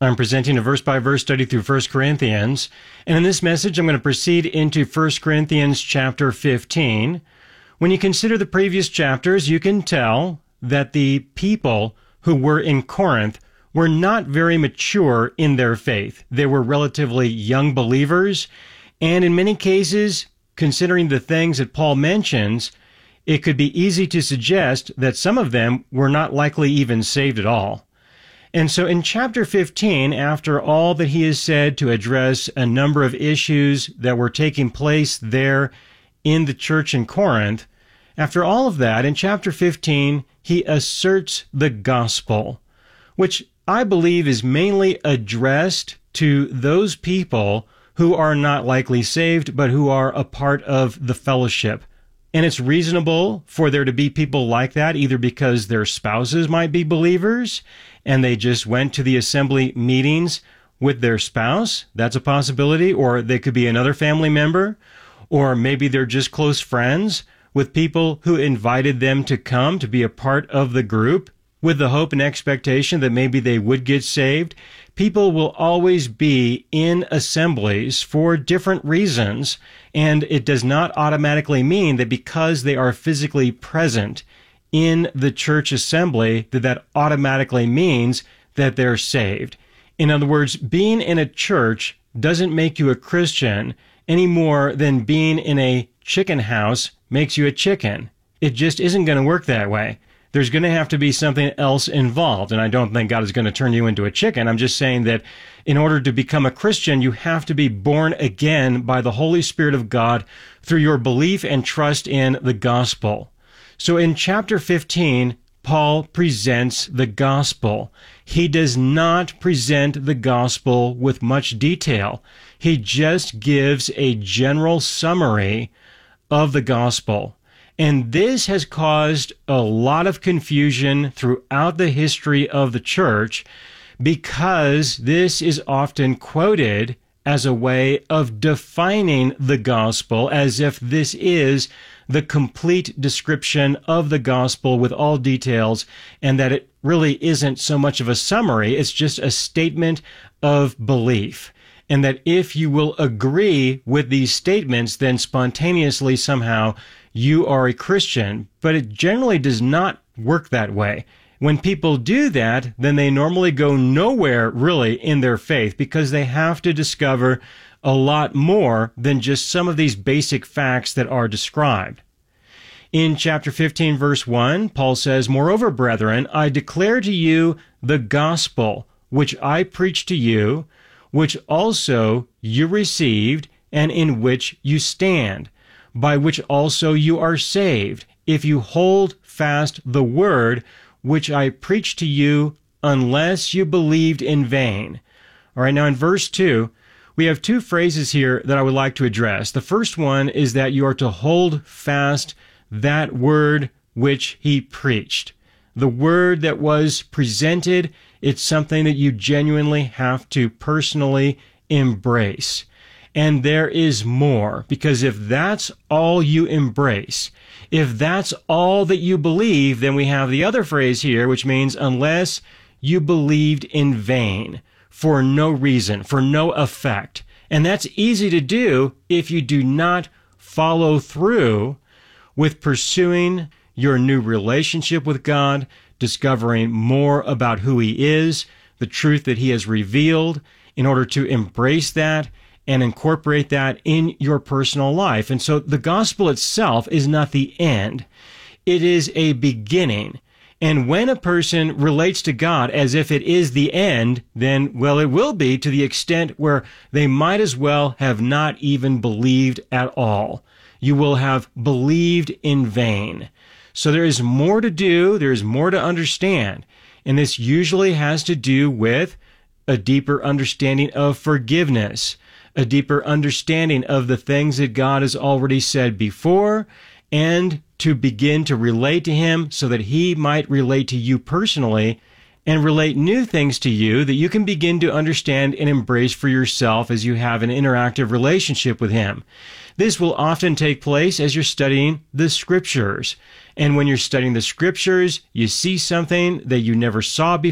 I'm presenting a verse-by-verse study through 1 Corinthians, and in this message I'm going to proceed into 1 Corinthians chapter 15. When you consider the previous chapters, you can tell that the people who were in Corinth were not very mature in their faith. They were relatively young believers, and in many cases, considering the things that Paul mentions, it could be easy to suggest that some of them were not likely even saved at all. And so in chapter 15, after all that he has said to address a number of issues that were taking place there in the church in Corinth, after all of that, in chapter 15, he asserts the gospel, which I believe is mainly addressed to those people who are not likely saved, but who are a part of the fellowship. And it's reasonable for there to be people like that, either because their spouses might be believers and they just went to the assembly meetings with their spouse. That's a possibility. Or they could be another family member. Or maybe they're just close friends with people who invited them to come to be a part of the group with the hope and expectation that maybe they would get saved. People will always be in assemblies for different reasons, and it does not automatically mean that because they are physically present in the church assembly, that automatically means that they're saved. In other words, being in a church doesn't make you a Christian any more than being in a chicken house makes you a chicken. It just isn't going to work that way. There's going to have to be something else involved. And I don't think God is going to turn you into a chicken. I'm just saying that in order to become a Christian, you have to be born again by the Holy Spirit of God through your belief and trust in the gospel. So in chapter 15, Paul presents the gospel. He does not present the gospel with much detail. He just gives a general summary of the gospel. And this has caused a lot of confusion throughout the history of the church because this is often quoted as a way of defining the gospel as if this is the complete description of the gospel with all details, and that it really isn't so much of a summary, it's just a statement of belief. And that if you will agree with these statements, then spontaneously somehow you are a Christian. But it generally does not work that way. When people do that, then they normally go nowhere really in their faith because they have to discover a lot more than just some of these basic facts that are described. In chapter 15, verse 1, Paul says, "Moreover, brethren, I declare to you the gospel which I preached to you, which also you received, and in which you stand, by which also you are saved, if you hold fast the word which I preached to you, unless you believed in vain." All right, now in verse 2, we have two phrases here that I would like to address. The first one is that you are to hold fast that word which he preached. The word that was presented, it's something that you genuinely have to personally embrace. And there is more, because if that's all you embrace, if that's all that you believe, then we have the other phrase here, which means unless you believed in vain, for no reason, for no effect. And that's easy to do if you do not follow through with pursuing your new relationship with God, discovering more about who he is, the truth that he has revealed, in order to embrace that and incorporate that in your personal life. And so the gospel itself is not the end. It is a beginning. And when a person relates to God as if it is the end, then, well, it will be to the extent where they might as well have not even believed at all. You will have believed in vain. So there is more to do, there is more to understand. And this usually has to do with a deeper understanding of forgiveness, a deeper understanding of the things that God has already said before, and to begin to relate to him so that he might relate to you personally and relate new things to you that you can begin to understand and embrace for yourself as you have an interactive relationship with him. This will often take place as you're studying the scriptures. And when you're studying the scriptures, you see something that you never saw before.